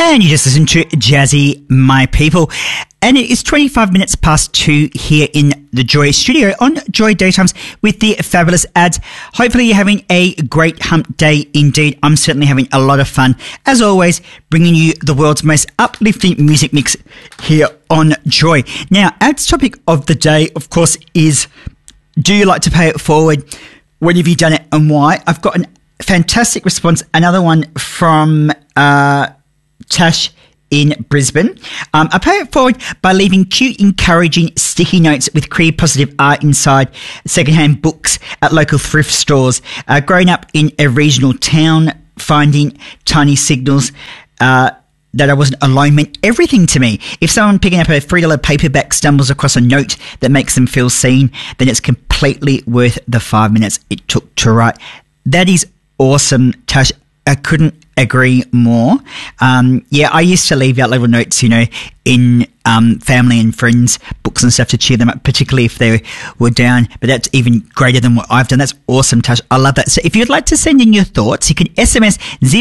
And you just listened to Jazzy, My People. And it is 25 minutes past 2 here in the Joy Studio on Joy Daytimes with the fabulous ads. Hopefully you're having a great hump day indeed. I'm certainly having a lot of fun. As always, bringing you the world's most uplifting music mix here on Joy. Now, ads topic of the day, of course, is do you like to pay it forward? When have you done it and why? I've got a fantastic response. Another one from Tash in Brisbane. I pay it forward by leaving cute, encouraging sticky notes with queer positive art inside secondhand books at local thrift stores. Growing up in a regional town, finding tiny signals that I wasn't alone meant everything to me. If someone picking up a $3 paperback stumbles across a note that makes them feel seen, then it's completely worth the 5 minutes it took to write. That is awesome, Tash. I couldn't agree more. I used to leave out little notes, in family and friends' books and stuff to cheer them up, particularly if they were down. But that's even greater than what I've done. That's awesome, Tash. I love that. So if you'd like to send in your thoughts, you can SMS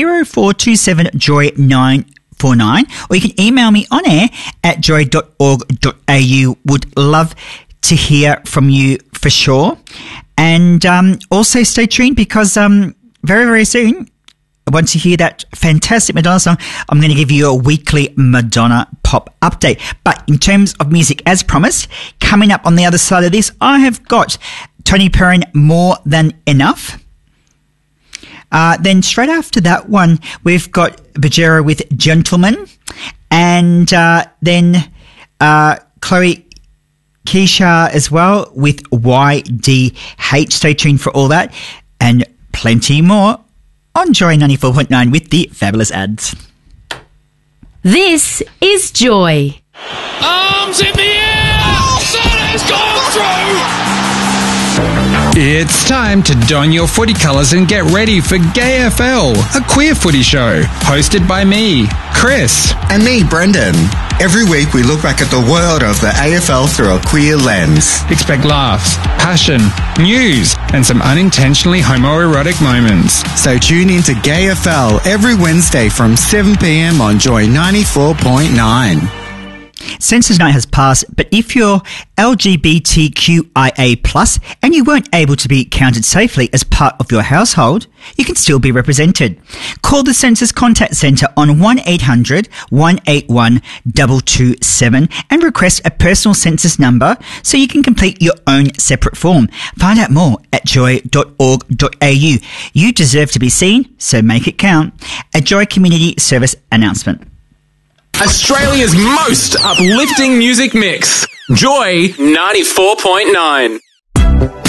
0427joy949, or you can email me on air at joy.org.au. Would love to hear from you for sure. And also stay tuned because very, very soon, once you hear that fantastic Madonna song, I'm going to give you a weekly Madonna pop update. But in terms of music, as promised, coming up on the other side of this, I have got Tony Perrin, More Than Enough. Then straight after that one, we've got Bajera with Gentleman. And then Chloe Keisha as well with YDH. Stay tuned for all that and plenty more on Joy 94.9 with the fabulous ads. This is Joy. Arms in the air! Son has gone through! It's time to don your footy colours and get ready for GayFL, a queer footy show, hosted by me, Chris. And me, Brendan. Every week we look back at the world of the AFL through a queer lens. Expect laughs, passion, news, and some unintentionally homoerotic moments. So tune in to GayFL every Wednesday from 7 p.m. on Joy 94.9. Census night has passed, but if you're LGBTQIA+ and you weren't able to be counted safely as part of your household, you can still be represented. Call the Census Contact Centre on 1-800-181-227 and request a personal census number so you can complete your own separate form. Find out more at joy.org.au. You deserve to be seen, so make it count. A Joy Community Service announcement. Australia's most uplifting music mix. Joy 94.9.